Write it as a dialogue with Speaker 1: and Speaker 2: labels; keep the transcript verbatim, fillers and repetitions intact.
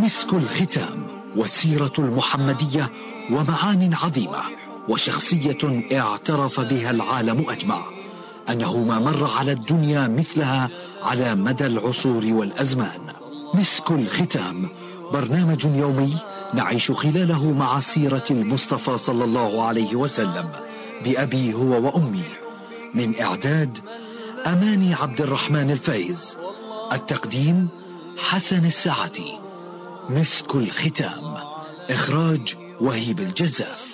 Speaker 1: مسك الختام والسيرة المحمدية ومعان عظيمة وشخصية اعترف بها العالم أجمع أنه ما مر على الدنيا مثلها على مدى العصور والأزمان. مسك الختام برنامج يومي نعيش خلاله مع سيرة المصطفى صلى الله عليه وسلم بأبي هو وأمي. من إعداد أماني عبد الرحمن الفايز، التقديم حسن الساعتي. مسك الختام، إخراج وهيب الجزاف.